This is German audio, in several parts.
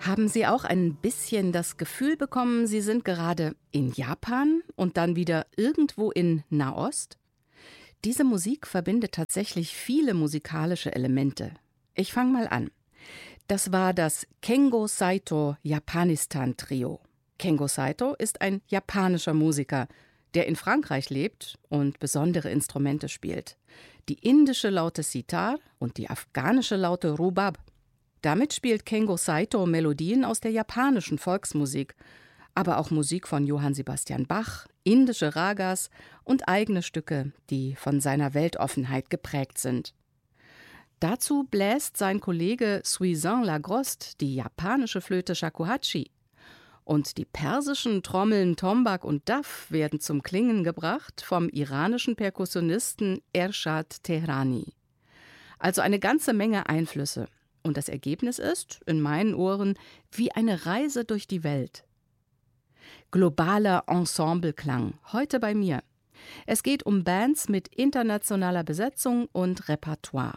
Haben Sie auch ein bisschen das Gefühl bekommen, Sie sind gerade in Japan und dann wieder irgendwo in Nahost? Diese Musik verbindet tatsächlich viele musikalische Elemente. Ich fange mal an. Das war das Kengo Saito Japanistan Trio. Kengo Saito ist ein japanischer Musiker, der in Frankreich lebt und besondere Instrumente spielt. Die indische Laute Sitar und die afghanische Laute Rubab. Damit spielt Kengo Saito Melodien aus der japanischen Volksmusik, aber auch Musik von Johann Sebastian Bach, indische Ragas und eigene Stücke, die von seiner Weltoffenheit geprägt sind. Dazu bläst sein Kollege Suisan Lagroste die japanische Flöte Shakuhachi. Und die persischen Trommeln Tombak und Daf werden zum Klingen gebracht vom iranischen Perkussionisten Ershad Tehrani. Also eine ganze Menge Einflüsse. Und das Ergebnis ist, in meinen Ohren, wie eine Reise durch die Welt. Globaler Ensembleklang, heute bei mir. Es geht um Bands mit internationaler Besetzung und Repertoire.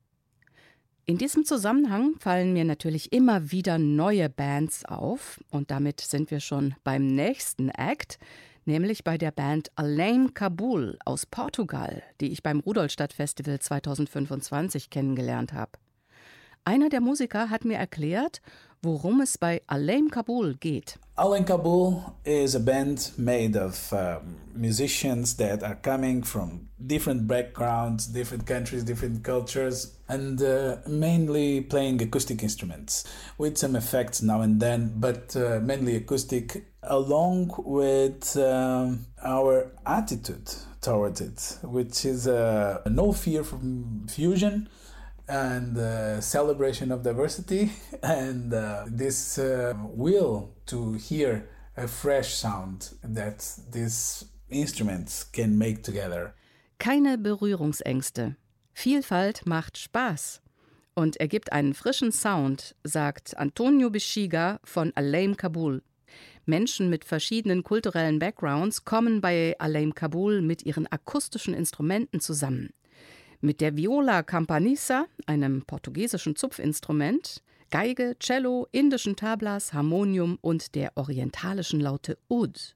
In diesem Zusammenhang fallen mir natürlich immer wieder neue Bands auf. Und damit sind wir schon beim nächsten Act, nämlich bei der Band Alain Kabul aus Portugal, die ich beim Rudolstadt-Festival 2025 kennengelernt habe. Einer der Musiker hat mir erklärt, worum es bei Alain Kabul geht. Alain Kabul is a band made of musicians that are coming from different backgrounds, different countries, different cultures, and mainly playing acoustic instruments with some effects now and then, but mainly acoustic, along with our attitude toward it, which is no fear from fusion and celebration of diversity, and this will to hear a fresh sound that these instruments can make together. Keine Berührungsängste. Vielfalt macht Spaß und ergibt einen frischen Sound, sagt Antonio Bexiga von Alain Kabul. Menschen mit verschiedenen kulturellen Backgrounds kommen bei Alain Kabul mit ihren akustischen Instrumenten zusammen. Mit der Viola Campanissa, einem portugiesischen Zupfinstrument, Geige, Cello, indischen Tablas, Harmonium und der orientalischen Laute Oud.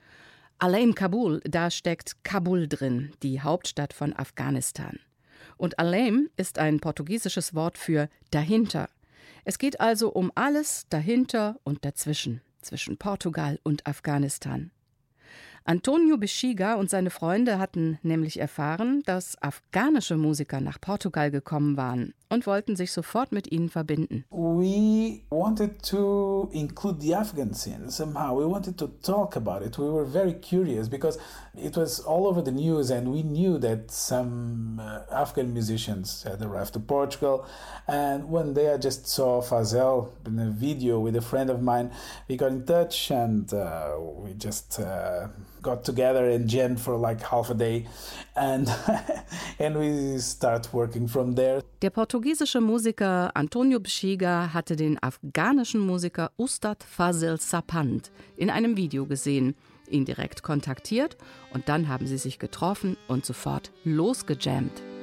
Alain Kabul, da steckt Kabul drin, die Hauptstadt von Afghanistan. Und Alain ist ein portugiesisches Wort für dahinter. Es geht also um alles dahinter und dazwischen, zwischen Portugal und Afghanistan. Antonio Bexiga und seine Freunde hatten nämlich erfahren, dass afghanische Musiker nach Portugal gekommen waren und wollten sich sofort mit ihnen verbinden. We wanted to include the Afghan scene somehow. We wanted to talk about it. We were very curious because it was all over the news and we knew that some Afghan musicians had arrived to Portugal. And one day I just saw Fazel in a video with a friend of mine. We got in touch and we just got together and jammed for like half a day and we start working from there. Der portugiesische Musiker Antonio Bexiga hatte den afghanischen Musiker Ustad Fazel Sapand in einem Video gesehen, ihn direkt kontaktiert und dann haben sie sich getroffen und sofort losgejammt.